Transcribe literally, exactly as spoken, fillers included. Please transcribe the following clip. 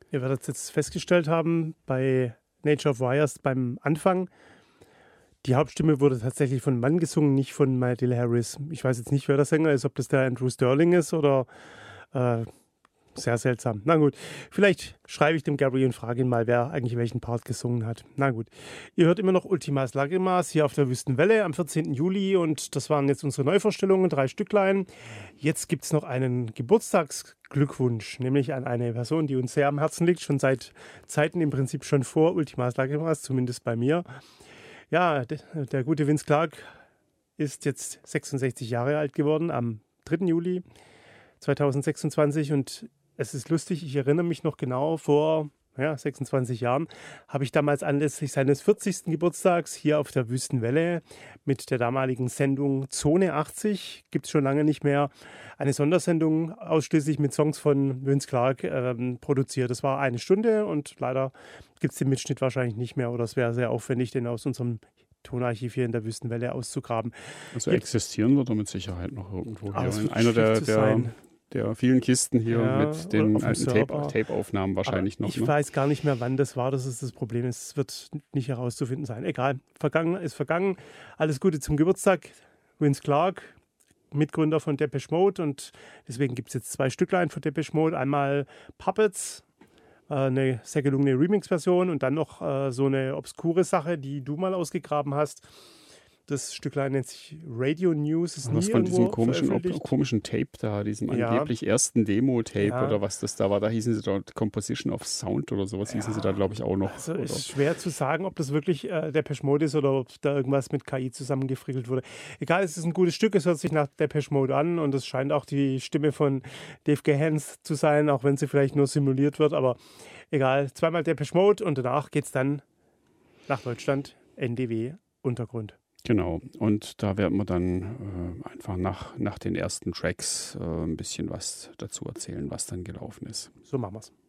Ihr werdet jetzt festgestellt haben, bei Nature of Wires beim Anfang, die Hauptstimme wurde tatsächlich von einem Mann gesungen, nicht von Mydell Harris. Ich weiß jetzt nicht, wer der Sänger ist, ob das der Andrew Sterling ist oder äh, sehr seltsam. Na gut, vielleicht schreibe ich dem Gary und frage ihn mal, wer eigentlich welchen Part gesungen hat. Na gut, ihr hört immer noch Ultimas Lagrimas hier auf der Wüstenwelle am vierzehnten Juli und das waren jetzt unsere Neuvorstellungen, drei Stücklein. Jetzt gibt es noch einen Geburtstagsglückwunsch, nämlich an eine Person, die uns sehr am Herzen liegt, schon seit Zeiten im Prinzip schon vor Ultimas Lagrimas, zumindest bei mir. Ja, der, der gute Vince Clarke ist jetzt sechsundsechzig Jahre alt geworden am dritten Juli zweitausendsechsundzwanzig und es ist lustig, ich erinnere mich noch genau, vor ja, sechsundzwanzig Jahren habe ich damals anlässlich seines vierzigsten Geburtstags hier auf der Wüstenwelle mit der damaligen Sendung Zone achtzig, gibt es schon lange nicht mehr, eine Sondersendung ausschließlich mit Songs von Vince Clarke ähm, produziert. Das war eine Stunde und leider gibt es den Mitschnitt wahrscheinlich nicht mehr oder es wäre sehr aufwendig, den aus unserem Tonarchiv hier in der Wüstenwelle auszugraben. Also Jetzt, existieren wird er mit Sicherheit noch irgendwo hier. Also in einer der, der, der vielen Kisten hier ja, mit den alten Tape, Tape-Aufnahmen wahrscheinlich Aber noch. Ich ne? weiß gar nicht mehr, wann das war. Das ist das Problem. Es wird nicht herauszufinden sein. Egal. Vergangen ist vergangen. Alles Gute zum Geburtstag. Vince Clarke, Mitgründer von Depeche Mode. Und deswegen gibt es jetzt zwei Stücklein von Depeche Mode. Einmal Puppets, eine sehr gelungene Remix-Version und dann noch äh, so eine obskure Sache, die du mal ausgegraben hast. Das Stücklein nennt sich Radio News. Ist was nie von diesem komischen, ob, veröffentlicht. komischen Tape da, diesem Ja. angeblich ersten Demo-Tape Ja. oder was das da war. Da hießen sie dort Composition of Sound oder sowas hießen Ja. sie da, glaube ich, auch noch. Also oder? ist schwer zu sagen, ob das wirklich äh, Depeche Mode ist oder ob da irgendwas mit K I zusammengefrickelt wurde. Egal, es ist ein gutes Stück, es hört sich nach Depeche Mode an und es scheint auch die Stimme von Dave Gahan zu sein, auch wenn sie vielleicht nur simuliert wird, aber egal. Zweimal Depeche Mode und danach geht es dann nach Deutschland, N D W, Untergrund. Genau, und da werden wir dann äh, einfach nach, nach den ersten Tracks äh, ein bisschen was dazu erzählen, was dann gelaufen ist. So machen wir es.